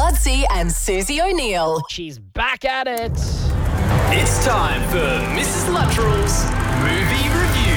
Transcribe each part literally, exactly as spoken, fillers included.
Lutzi and Susie O'Neill. She's back at it. It's time for Missus Luttrell's Movie Review.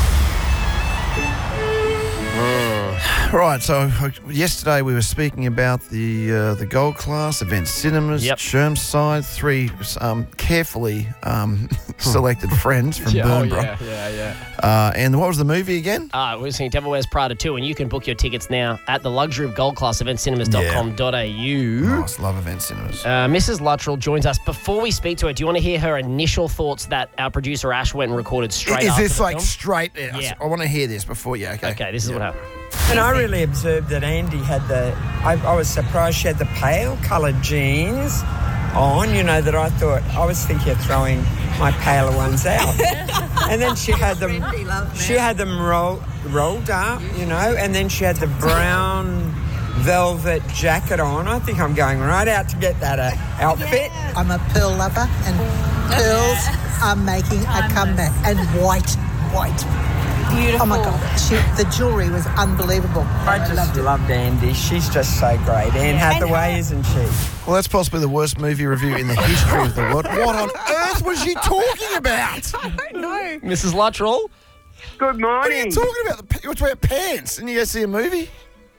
Right, so uh, yesterday we were speaking about the uh, the Gold Class, Event Cinemas, Yep. Chermside, three um, carefully um, selected friends from Yeah, oh, Burnborough. yeah, yeah, yeah. Uh, and what was the movie again? Uh, we're seeing Devil Wears Prada two, and you can book your tickets now at the luxury of gold class event cinemas dot com dot a u. Nice, love Event Cinemas. Uh, Missus Luttrell joins us. Before we speak to her, do you want to hear her initial thoughts that our producer Ash went and recorded straight Is after this the like film? straight? Yeah. I want to hear this before, yeah, okay. Okay, this is what happened. And I really observed that Andy had the, I, I was surprised she had the pale coloured jeans on, you know, that I thought, I was thinking of throwing my paler ones out. And then she had them, she had them roll, rolled up, you know, and then she had the brown velvet jacket on. I think I'm going right out to get that uh, outfit. I'm a pearl lover, and pearls are making a comeback. And white, white. Beautiful. Oh my God, she, the jewellery was unbelievable. I just loved, loved Andy. She's just so great. Anne Hathaway, isn't she? Well, that's possibly the worst movie review in the history of the world. What on earth was she talking about? I don't know. Missus Luttrell? Good What are you morning. talking about? The, you're talking about pants, and you go see a movie?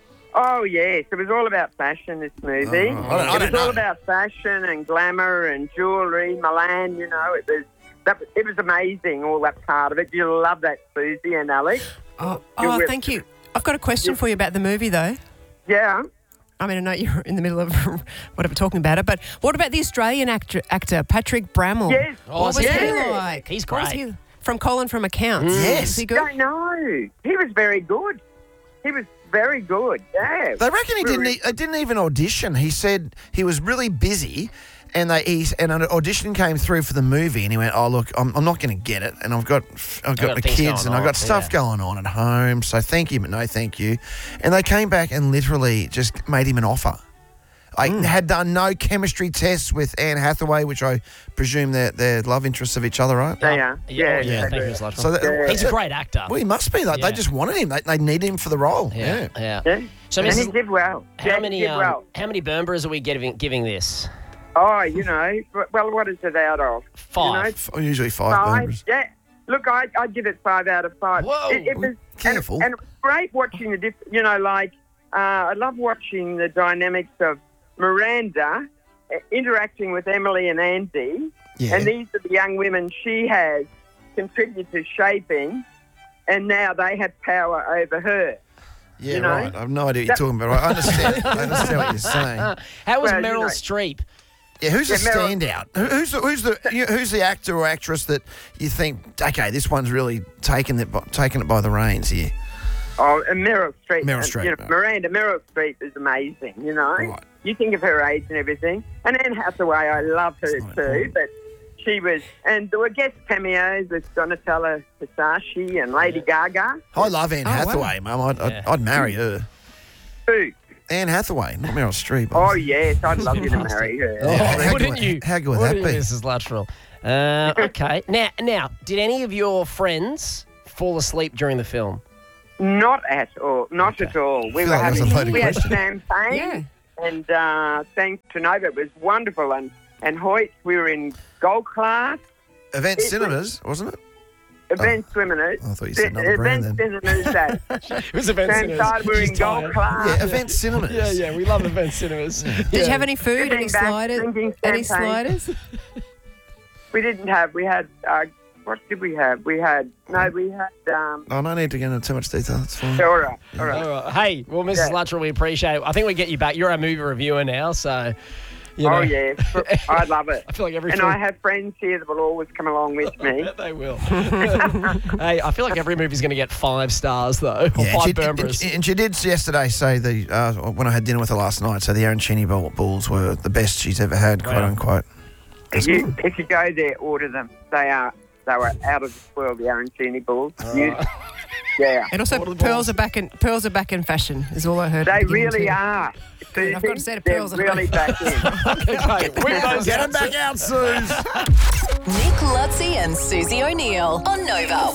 Oh, yes. It was all about fashion, this movie. Oh, I don't- I it don't was all know. about fashion and glamour and jewellery, Milan, you know. It was that, it was amazing, all that part of it. You'll love that, Susie and Alex. Oh, You're oh with- thank you. I've got a question for you about the movie, though. Yeah. I mean, I know you're in the middle of whatever talking about it, but what about the Australian actor, actor Patrick Bramall? Yes. Oh, What was yeah. he like? He's What was great. he- from Colin from Accounts. Yes. Was he good? Don't know. He was very good. He was very good, yeah. They reckon he didn't. Really- e- They didn't even audition. He said he was really busy, and they he's, and an audition came through for the movie, and he went, "Oh look, I'm, I'm not going to get it, and I've got I've got, got the things kids, going and I've on, got stuff yeah. going on at home. So thank you, but no thank you." And they came back and literally just made him an offer. I had done no chemistry tests with Anne Hathaway, which I presume they're, they're love interests of each other, right? They are. Yeah, Yeah, yeah, they thank you, do. Miss Luttrell. So that, Yeah. He's a great actor. well, he must be. Like Yeah. they just wanted him. They, they need him for the role. yeah, yeah. Yeah. So, And Missus he did well. How yeah, many he did um, well. how many Burnboroughs are we giving giving this? Oh, you know, well, what is it out of? Five. F- Usually five. Five. Burnboroughs. Yeah. Look, I I give it five out of five. Whoa. It, it was Careful. And, and it was great watching the different. You know, like uh, I love watching the dynamics of Miranda uh, interacting with Emily and Andy, Yeah. and these are the young women she has contributed to shaping, and now they have power over her. Yeah, you know? right. I have no idea what you're talking about. I understand. I understand what you're saying. How was Well, you Meryl know. Streep? Yeah, who's the Yeah, Meryl- standout? Who- Who's the, who's the you know, who's the actor or actress that you think, okay, this one's really taken it by, taken it by the reins here? Oh, and Meryl Streep. Meryl uh, Streep, You know, right. Miranda, Meryl Streep is amazing, you know. Right. You think of her age and everything. And Anne Hathaway, I love her not too, important. but she was... And there were guest cameos with Donatella Versace and Lady Gaga. I love Anne Oh, wow. Hathaway, Mum. I'd, I'd, Yeah. I'd marry her. Who? Anne Hathaway, not Meryl Streep. Oh, yes, I'd love you to marry her. Yeah, how good Wouldn't would- you? How good would that Wouldn't you, be? Missus Luttrell? Uh, okay. Now, now, did any of your friends fall asleep during the film? Not at all. Not Okay. at all. We feel were like that's a having... loaded We had question. champagne. Yeah. And uh, thanks to Nova, it was wonderful. And, and Hoyt, we were in gold class. Event It was- Cinemas, wasn't it? Event swimmers. I thought you said another Event brand cinemas that It was Event Sam side we're in gold class. Yeah, Event Cinemas. Yeah, yeah, we love Event Cinemas. Did you have any food, any Sitting back, sliders? drinking Any champagne. sliders? We didn't have. We had. Uh, what did we have? We had. No, we had. Um, Oh, no need to get into too much detail. That's fine. all right, all right. All right. Hey, well, Missus Yeah. Luttrell, we appreciate it. I think we get you back. You're our movie reviewer now, so, you know. Oh yeah, I love it. I feel like every And film... I have friends here that will always come along with me. Bet they will. Hey, I feel like every movie's going to get five stars, though. Or Yeah, and, five she, and, Burnboroughs. and she did yesterday say the uh, when I had dinner with her last night. So the arancini ball, balls were the best she's ever had, quote Wow. unquote. If you, if you go there, order them. They are. They were out of this world. The arancini balls. You- yeah, And also, Order the pearls balls. are back in pearls are back in fashion. Is all I heard. at they the beginning really too. are. Good, I've got a set of They're pearls at really home. back in. Okay, whip those Get out, him back out, Suze. Nick Lutzi and Susie O'Neill on Nova.